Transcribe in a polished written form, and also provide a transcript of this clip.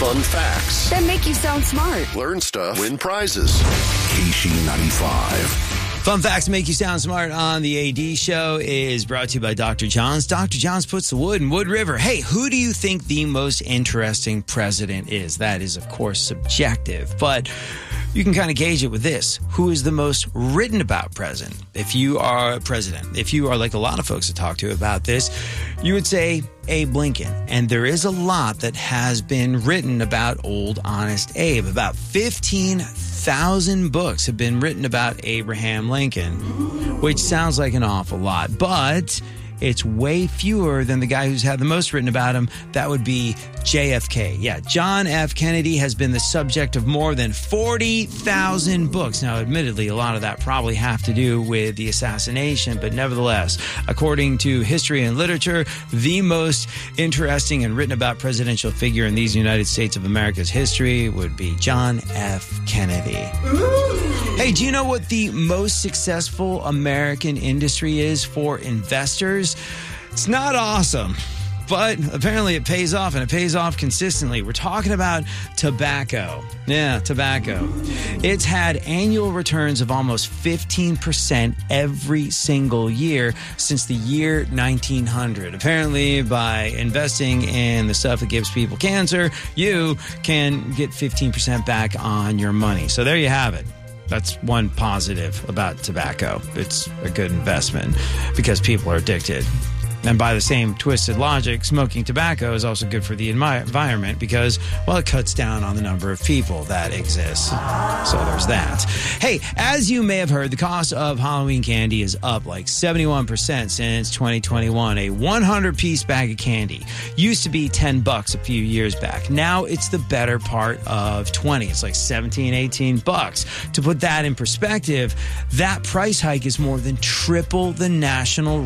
Fun facts that make you sound smart. Learn stuff, win prizes. KC95. Fun facts make you sound smart on the AD show is brought to you by Dr. John's. Dr. John's puts the wood in Wood River. Hey, who do you think the most interesting president is? That is, of course, subjective, but you can kind of gauge it with this. Who is the most written about president? If you are a president, if you are like a lot of folks to talk to about this, you would say Abe Lincoln. And there is a lot that has been written about old, honest Abe. About 15,000 books have been written about Abraham Lincoln, which sounds like an awful lot, but it's way fewer than the guy who's had the most written about him. That would be JFK. Yeah, John F. Kennedy has been the subject of more than 40,000 books. Now, admittedly, a lot of that probably have to do with the assassination, but nevertheless, according to history and literature, the most interesting and written about presidential figure in these United States of America's history would be John F. Kennedy. Hey, do you know what the most successful American industry is for investors? It's not awesome, but apparently it pays off, and it pays off consistently. We're talking about tobacco. Yeah, tobacco. It's had annual returns of almost 15% every single year since the year 1900. Apparently, by investing in the stuff that gives people cancer, you can get 15% back on your money. So there you have it. That's one positive about tobacco. It's a good investment because people are addicted. And by the same twisted logic, smoking tobacco is also good for the environment because, well, it cuts down on the number of people that exist. So there's that. Hey, as you may have heard, the cost of Halloween candy is up like 71% since 2021. A 100-piece bag of candy used to be $10 a few years back. Now it's the better part of 20. It's like 17, 18 bucks. To put that in perspective, that price hike is more than triple the national